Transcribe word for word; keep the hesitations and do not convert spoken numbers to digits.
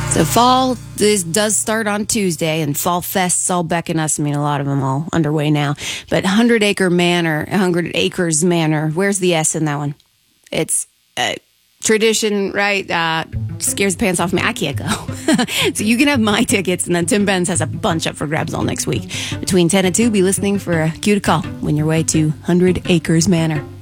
So fall this does start on Tuesday, and Fall Fests all beckon us. I mean, a lot of them all underway now. But Hundred Acre Manor, Hundred Acres Manor, where's the S in that one? It's uh, tradition, right? Uh, scares the pants off me. I can't go. So you can have my tickets, and then Tim Benz has a bunch up for grabs all next week. Between ten and two, be listening for a cue to call when you're way to Hundred Acres Manor.